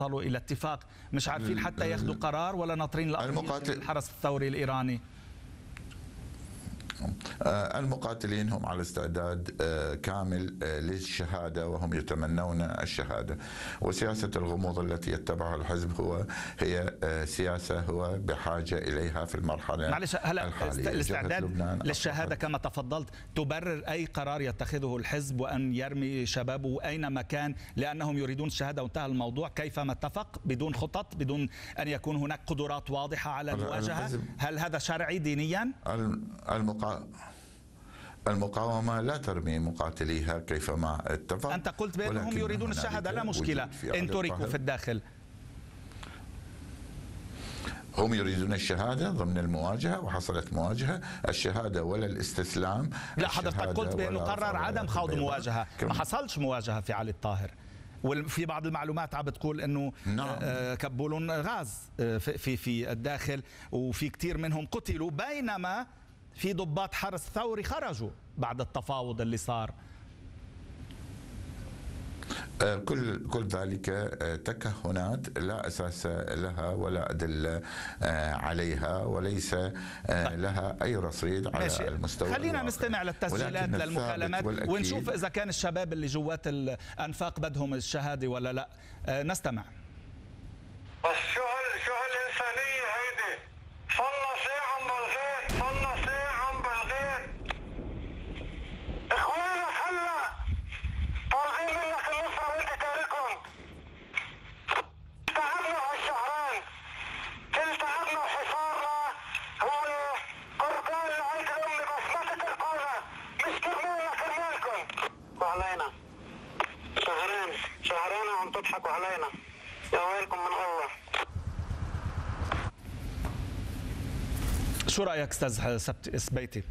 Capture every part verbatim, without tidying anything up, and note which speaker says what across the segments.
Speaker 1: وصلوا إلى اتفاق، مش عارفين حتى ياخذوا قرار ولا ناطرين
Speaker 2: المقاتل
Speaker 1: الحرس الثوري الإيراني؟
Speaker 2: المقاتلين هم على استعداد كامل للشهادة وهم يتمنون الشهادة، وسياسة الغموض التي يتبعها الحزب هو هي سياسة هو بحاجة إليها في المرحلة
Speaker 1: معلش هلا
Speaker 2: الحالية.
Speaker 1: الاستعداد للشهادة كما تفضلت تبرر أي قرار يتخذه الحزب وأن يرمي شبابه أينما كان لأنهم يريدون الشهادة وانتهى الموضوع كيفما اتفق بدون خطط، بدون أن يكون هناك قدرات واضحة على المواجهة. هل هذا شرعي دينيا؟
Speaker 2: المقا... المقاومة لا ترمي مقاتليها كيفما اتفق.
Speaker 1: أنت قلت بأنهم يريدون الشهادة، لا مشكلة إن تركوا في الداخل.
Speaker 2: هم يريدون الشهادة ضمن المواجهة وحصلت مواجهة، الشهادة ولا الاستسلام.
Speaker 1: لا حضرتك قلت بأنه قرر عدم خوض مواجهة، ما حصلش مواجهة في علي الطاهر، وفي بعض المعلومات عم بتقول انه
Speaker 2: نعم.
Speaker 1: كبوا غاز في في الداخل وفي كثير منهم قتلوا، بينما في ضباط حرس ثوري خرجوا بعد التفاوض اللي صار.
Speaker 2: كل كل ذلك تكهنات لا اساس لها ولا ادله عليها وليس لها اي رصيد على ماشي. المستوى.
Speaker 1: خلينا الواقع. نستمع للتسجيلات للمكالمات ونشوف اذا كان الشباب اللي جوات الانفاق بدهم الشهاده ولا لا. نستمع.
Speaker 3: بس شو هال شو هالانسانيه هيدي؟ صلنا ساعه بالغيط، صلنا ساعه بالغيط. اخوانا هلا طالعين منك النصره وانت تاركهم. تعبنا هالشهرين، كل تعبنا وحصارنا هو قربان لعيد الامي، بس ما تتركونا، مش كرمالنا كرمالكم. وعلينا شهرين شهرين وعم تضحكوا علينا، يا ويلكم من الله.
Speaker 1: شو رأيك أستاذ سبيتي؟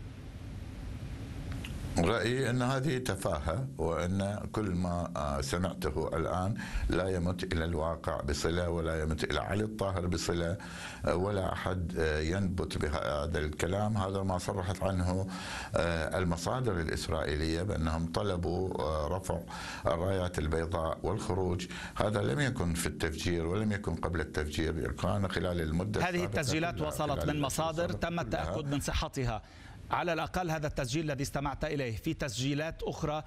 Speaker 2: رأيي أن هذه تفاهة، وأن كل ما سمعته الآن لا يمت إلى الواقع بصلة ولا يمت إلى علي الطاهر بصلة، ولا أحد ينبت بهذا الكلام. هذا ما صرحت عنه المصادر الإسرائيلية بأنهم طلبوا رفع الرايات البيضاء والخروج. هذا لم يكن في التفجير ولم يكن قبل التفجير، كان خلال المدة.
Speaker 1: هذه التسجيلات وصلت من مصادر تم التأكد من صحتها، على الأقل هذا التسجيل الذي استمعت إليه. في تسجيلات أخرى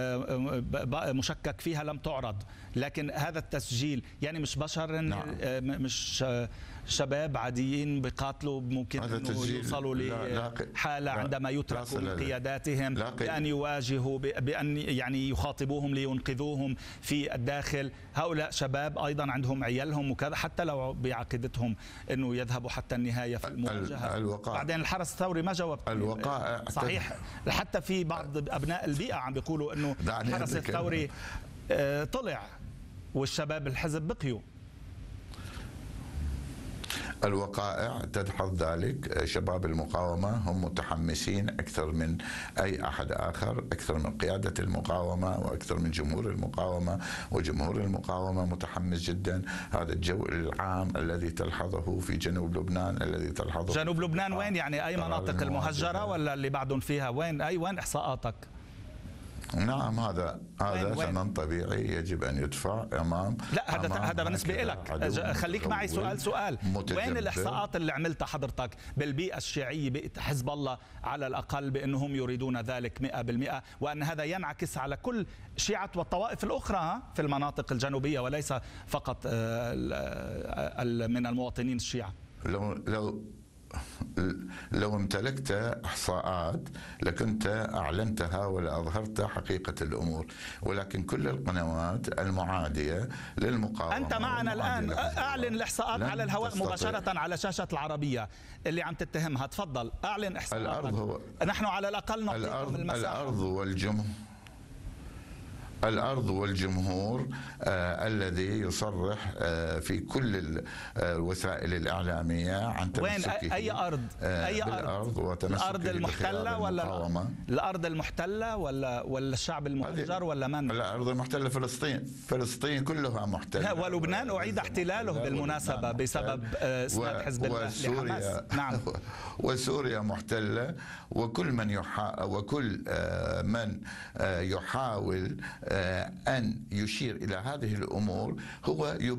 Speaker 1: مشكك فيها لم تعرض، لكن هذا التسجيل يعني مش بشر، نعم. مش شباب عاديين بقاتلوا، ممكن أنه يوصلوا لحالة عندما يتركوا من قياداتهم بأن يواجهوا، بأن يعني يخاطبوهم لينقذوهم في الداخل. هؤلاء شباب أيضا عندهم عيالهم وكذا، حتى لو بعقيدتهم أنه يذهبوا حتى النهاية في المواجهة. بعدين الحرس الثوري ما جاوب.
Speaker 2: الوقائع
Speaker 1: صحيح، حتى في بعض أبناء البيئة عم بيقولوا أنه الحرس الثوري طلع والشباب الحزب بقيوا.
Speaker 2: الوقائع تدحض ذلك. شباب المقاومة هم متحمسين أكثر من أي أحد آخر، أكثر من قيادة المقاومة وأكثر من جمهور المقاومة، وجمهور المقاومة متحمس جدا. هذا الجو العام الذي تلحظه في جنوب لبنان، الذي تلحظه
Speaker 1: جنوب لبنان وين يعني؟ أي مناطق المهجرة ولا اللي بعدهم فيها؟ وين أي وين إحصاءاتك؟
Speaker 2: نعم، هذا هذا ثمن طبيعي يجب ان يدفع امام.
Speaker 1: لا هذا هذا بالنسبه لك. خليك معي سؤال سؤال
Speaker 2: متجبر.
Speaker 1: وين الاحصاءات اللي عملتها حضرتك بالبيئه الشيعيه، بيئه حزب الله على الاقل، بانهم يريدون ذلك مئة بالمئة، وان هذا ينعكس على كل شيعه والطوائف الاخرى في المناطق الجنوبيه وليس فقط من المواطنين الشيعه؟
Speaker 2: لو لو لو امتلكت احصاءات لكنت اعلنتها ولاظهرت حقيقه الامور، ولكن كل القنوات المعاديه للمقاومه.
Speaker 1: انت معنا الان، اعلن الاحصاءات على الهواء مباشره على شاشه العربيه اللي عم تتهمها. تفضل اعلن احصاءات.
Speaker 2: الارض هو
Speaker 1: نحن على الاقل نعطيكم المساحه.
Speaker 2: الارض والجمهور الأرض والجمهور آه الذي يصرح آه في كل الوسائل الإعلامية عن تمسكه.
Speaker 1: وين أي أرض؟
Speaker 2: آه
Speaker 1: أي
Speaker 2: أرض؟
Speaker 1: الأرض المحتلة ولا الأرض المحتلة ولا ولا الشعب المهجر ولا من؟
Speaker 2: الأرض المحتلة فلسطين، فلسطين كلها محتلة.
Speaker 1: ولبنان أعيد احتلاله بالمناسبة بسبب إسناد حزب الله
Speaker 2: وسوريا.
Speaker 1: نعم.
Speaker 2: وسوريا محتلة، وكل من يحا وكل آه من آه يحاول أن يشير إلى هذه الأمور هو